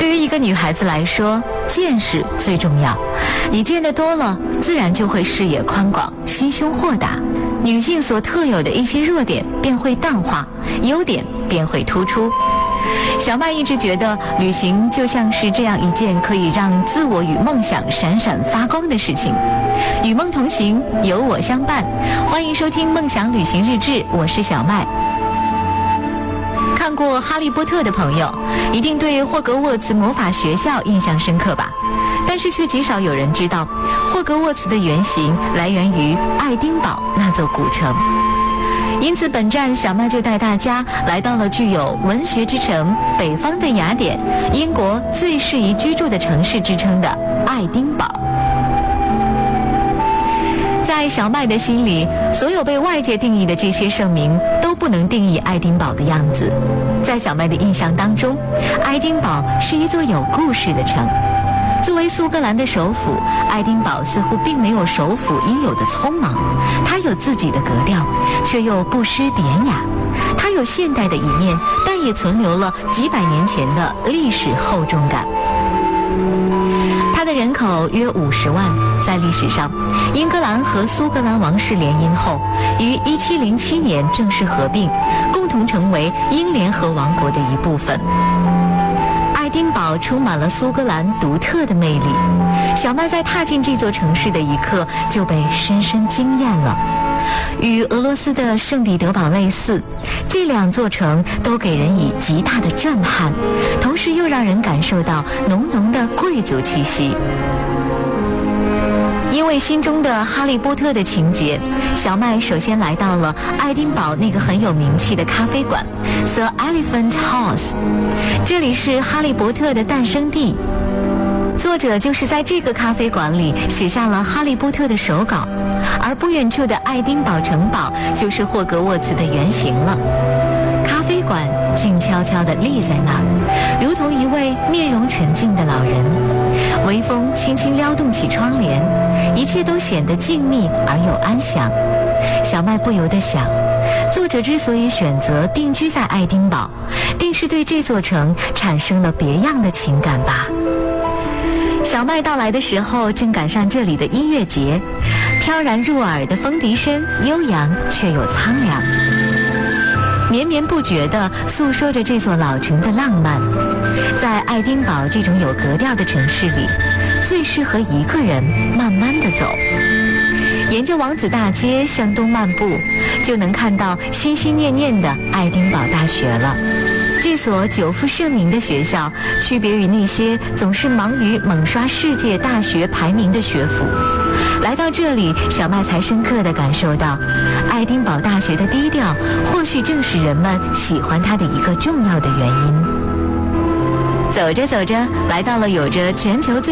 对于一个女孩子来说，见识最重要。你见得多了，自然就会视野宽广，心胸豁达。女性所特有的一些弱点便会淡化，优点便会突出。小麦一直觉得旅行就像是这样一件可以让自我与梦想闪闪发光的事情。与梦同行，有我相伴。欢迎收听梦想旅行日志，我是小麦。看过《哈利波特》的朋友，一定对霍格沃茨魔法学校印象深刻吧？但是却极少有人知道，霍格沃茨的原型来源于爱丁堡那座古城。因此本站小麦就带大家来到了具有文学之城、北方的雅典、英国最适宜居住的城市之称的爱丁堡。在小麦的心里，所有被外界定义的这些盛名都不能定义爱丁堡的样子。在小麦的印象当中，爱丁堡是一座有故事的城。作为苏格兰的首府，爱丁堡似乎并没有首府应有的匆忙，它有自己的格调，却又不失典雅。它有现代的一面，但也存留了几百年前的历史厚重感。它的人口约50万，在历史上，英格兰和苏格兰王室联姻后，于1707年正式合并，共同成为英联合王国的一部分。爱丁堡充满了苏格兰独特的魅力，小麦在踏进这座城市的一刻就被深深惊艳了。与俄罗斯的圣彼得堡类似，这两座城都给人以极大的震撼，同时又让人感受到浓浓的贵族气息。因为心中的哈利波特的情节，小麦首先来到了爱丁堡那个很有名气的咖啡馆 The Elephant House， 这里是哈利波特的诞生地。作者就是在这个咖啡馆里写下了哈利波特的手稿，而不远处的爱丁堡城堡就是霍格沃茨的原型了。咖啡馆静悄悄地立在那儿，如同一位面容沉静的老人。微风轻轻撩动起窗帘，一切都显得静谧而又安详。小麦不由得想，作者之所以选择定居在爱丁堡，定是对这座城产生了别样的情感吧。小麦到来的时候，正赶上这里的音乐节，飘然入耳的风笛声悠扬却又苍凉，绵绵不绝地诉说着这座老城的浪漫。在爱丁堡这种有格调的城市里，最适合一个人慢慢地走。沿着王子大街向东漫步，就能看到心心念念的爱丁堡大学了。这所久负盛名的学校，区别于那些总是忙于猛刷世界大学排名的学府。来到这里，小麦才深刻地感受到，爱丁堡大学的低调，或许正是人们喜欢它的一个重要的原因。走着走着，来到了有着全球最